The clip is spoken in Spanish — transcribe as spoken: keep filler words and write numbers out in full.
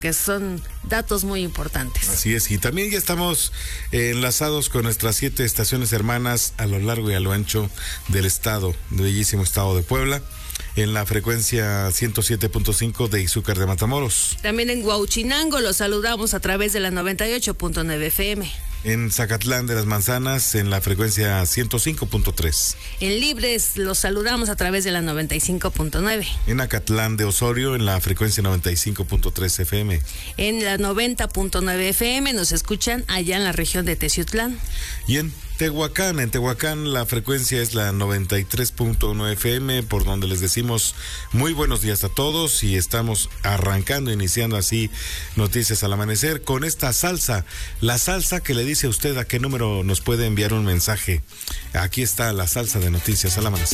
que son datos muy importantes. Así es, y también ya estamos eh, enlazados con nuestras siete estaciones hermanas a lo largo y a lo ancho del estado, del bellísimo estado de Puebla, en la frecuencia ciento siete punto cinco de Izúcar de Matamoros. También en Huauchinango los saludamos a través de la noventa y ocho punto nueve F M. En Zacatlán de las Manzanas, en la frecuencia ciento cinco punto tres. En Libres los saludamos a través de la noventa y cinco punto nueve. En Acatlán de Osorio, en la frecuencia noventa y cinco punto tres F M. En la noventa punto nueve F M nos escuchan allá en la región de Teciutlán. Y en Tehuacán, en Tehuacán la frecuencia es la noventa y tres punto uno F M, por donde les decimos muy buenos días a todos y estamos arrancando, iniciando así Noticias al Amanecer con esta salsa, la salsa que le dice a usted a qué número nos puede enviar un mensaje. Aquí está la salsa de Noticias al Amanecer.